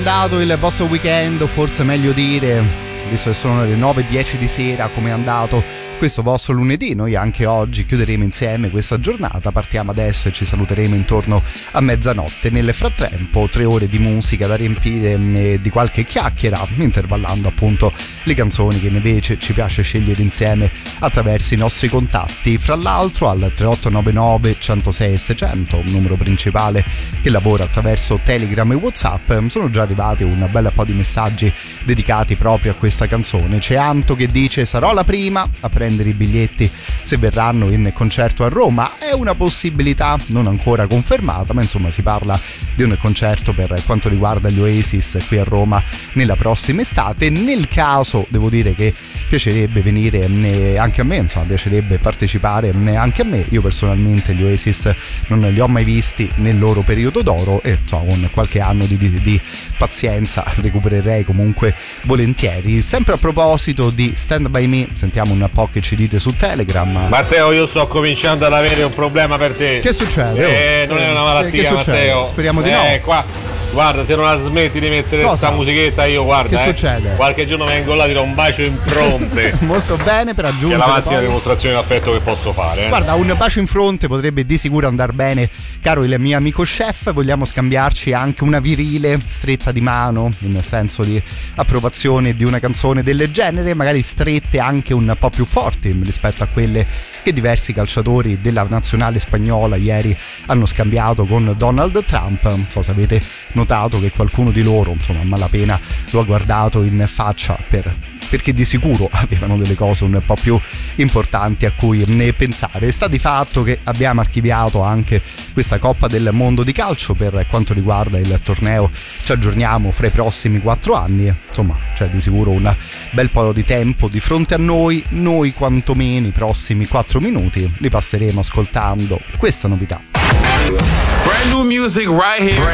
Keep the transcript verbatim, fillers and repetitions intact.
Dato il vostro weekend, o forse meglio dire, visto che sono le nove e dieci di sera, come è andato questo vostro lunedì? Noi anche oggi chiuderemo insieme questa giornata, partiamo adesso e ci saluteremo intorno a mezzanotte. Nel frattempo tre ore di musica da riempire e di qualche chiacchiera, intervallando appunto le canzoni che invece ci piace scegliere insieme attraverso i nostri contatti, fra l'altro al tre otto nove nove, centosei e seicento, un numero principale che lavora attraverso Telegram e WhatsApp. Sono già arrivati un bel po' di messaggi dedicati proprio a questa canzone. C'è Anto che dice: sarò la prima a prendere i biglietti se verranno in concerto a Roma. È una possibilità non ancora confermata, ma insomma si parla di un concerto per quanto riguarda gli Oasis qui a Roma nella prossima estate. Nel caso devo dire che piacerebbe venire anche a me, insomma piacerebbe partecipare anche a me. Io personalmente gli Oasis non li ho mai visti nel loro periodo d'oro e insomma con qualche anno di, di, di pazienza recupererei comunque volentieri. Sempre a proposito di Stand By Me, sentiamo un po' che ci dite su Telegram. Matteo, io sto cominciando ad avere un problema per te. Che succede? Eh, non è una malattia, che Matteo. Speriamo di eh, no. Qua, guarda, se non la smetti di mettere Cosa? sta musichetta, io guarda. Che eh, succede? Qualche giorno vengo là, ti do un bacio in fronte. Molto bene, per aggiungere. Che è la massima poi... dimostrazione d'affetto che posso fare. Eh. Guarda, un bacio in fronte potrebbe di sicuro andare bene, caro il mio amico chef. Vogliamo scambiarci anche una virile stretta di mano, nel senso di approvazione di una canzone del genere, magari strette anche un po' più forti rispetto a quelle che diversi calciatori della nazionale spagnola ieri hanno scambiato con Donald Trump. Non so se avete notato che qualcuno di loro, insomma, a malapena lo ha guardato in faccia per... perché di sicuro avevano delle cose un po' più importanti a cui ne pensare. Sta di fatto che abbiamo archiviato anche questa Coppa del Mondo di calcio per quanto riguarda il torneo. Ci aggiorniamo fra i prossimi quattro anni, insomma c'è di sicuro un bel po' di tempo di fronte a noi. Noi quantomeno i prossimi quattro minuti li passeremo ascoltando questa novità. Brand new music right here.